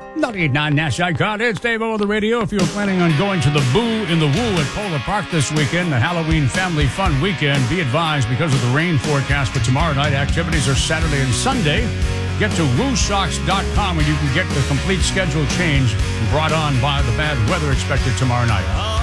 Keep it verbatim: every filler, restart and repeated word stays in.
ninety-nine Nash Icon. It's Dave O of the radio. If you're planning on going to the Boo in the Woo at Polar Park this weekend, the Halloween family fun weekend, be advised because of the rain forecast for tomorrow night. Activities are Saturday and Sunday. Get to woo socks dot com where you can get the complete schedule change brought on by the bad weather expected tomorrow night.